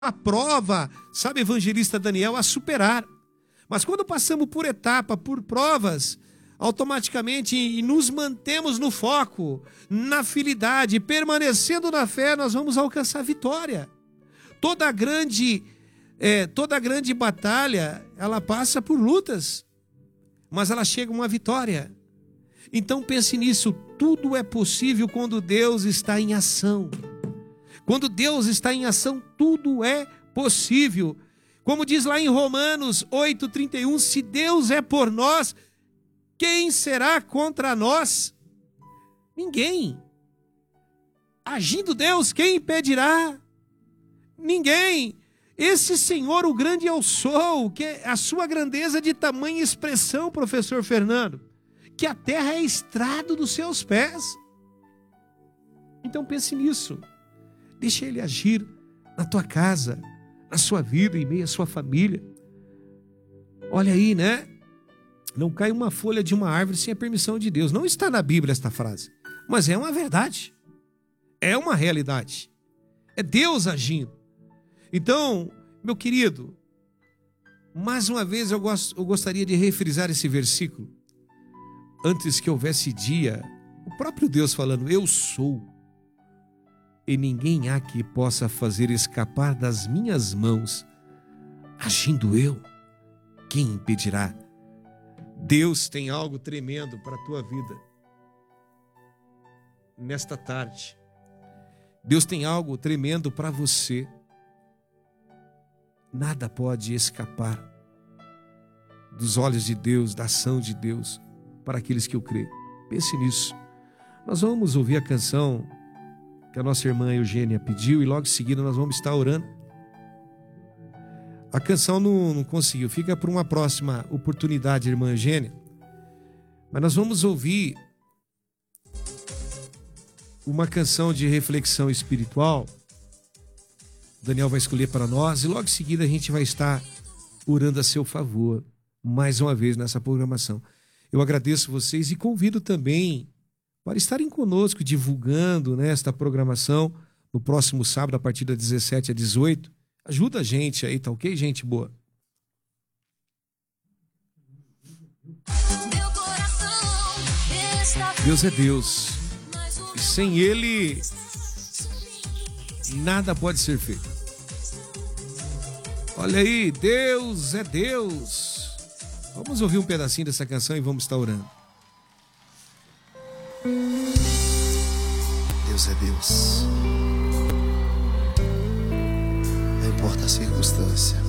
a prova, sabe, evangelista Daniel, a superar. Mas quando passamos por etapa, por provas, automaticamente nos mantemos no foco, na fidelidade, permanecendo na fé, nós vamos alcançar a vitória. Toda grande batalha, ela passa por lutas, mas ela chega a uma vitória. Então pense nisso, tudo é possível quando Deus está em ação. Quando Deus está em ação, tudo é possível. Como diz lá em Romanos 8:31, se Deus é por nós, quem será contra nós? Ninguém. Agindo Deus, quem impedirá? Ninguém. Esse Senhor, o grande eu sou, que é a sua grandeza de tamanha expressão, professor Fernando, que a terra é estrado dos seus pés. Então pense nisso. Deixa Ele agir na tua casa, na sua vida, em meio à sua família. Olha aí, né? Não cai uma folha de uma árvore sem a permissão de Deus. Não está na Bíblia esta frase, mas é uma verdade. É uma realidade. É Deus agindo. Então, meu querido, mais uma vez eu gostaria de refrisar esse versículo. Antes que houvesse dia, o próprio Deus falando, eu sou, e ninguém há que possa fazer escapar das minhas mãos. Agindo eu, quem impedirá? Deus tem algo tremendo para a tua vida nesta tarde. Deus tem algo tremendo para você. Nada pode escapar dos olhos de Deus, da ação de Deus, para aqueles que o creem. Pense nisso. Nós vamos ouvir a canção que a nossa irmã Eugênia pediu e logo em seguida nós vamos estar orando. A canção não conseguiu, fica para uma próxima oportunidade, irmã Eugênia. Mas nós vamos ouvir uma canção de reflexão espiritual. Daniel vai escolher para nós e logo em seguida a gente vai estar orando a seu favor, mais uma vez nessa programação. Eu agradeço vocês e convido também para estarem conosco divulgando, né, esta programação no próximo sábado a partir das 17 às 18. Ajuda a gente aí, tá ok, gente boa? Deus é Deus. E sem Ele, nada pode ser feito. Olha aí, Deus é Deus. Vamos ouvir um pedacinho dessa canção e vamos estar orando. Deus é Deus. Não importa a circunstância.